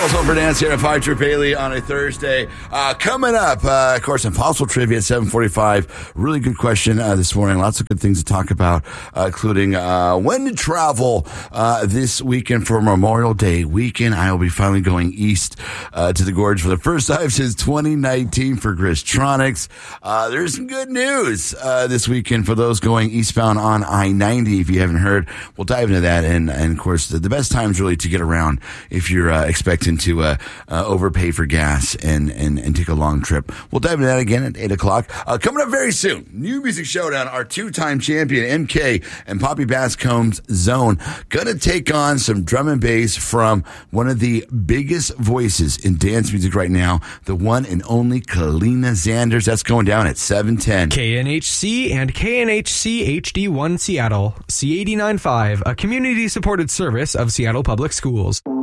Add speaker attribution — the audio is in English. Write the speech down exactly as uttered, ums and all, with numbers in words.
Speaker 1: Also for Dance here at five Trip Haley on a Thursday. Uh, coming up, uh, of course, Impossible Trivia at seven forty-five. Really good question uh, this morning. Lots of good things to talk about, uh, including uh, when to travel uh, this weekend for Memorial Day weekend. I will be finally going east uh, to the Gorge for the first time since twenty nineteen for Gristronics. Uh, there's some good news uh, this weekend for those going eastbound on I ninety. If you haven't heard, we'll dive into that. And, and of course, the, the best times really to get around if you're uh, expecting to uh, uh, overpay for gas and, and, and take a long trip. We'll dive into that again at eight o'clock. Uh, coming up very soon, New Music Showdown, our two-time champion, M K and Poppy Bascombe's Zone, gonna take on some drum and bass from one of the biggest voices in dance music right now, the one and only Kalina Zanders. That's going down at seven ten.
Speaker 2: K N H C and K N H C H D one Seattle, C eighty-nine point five, a community-supported service of Seattle Public Schools.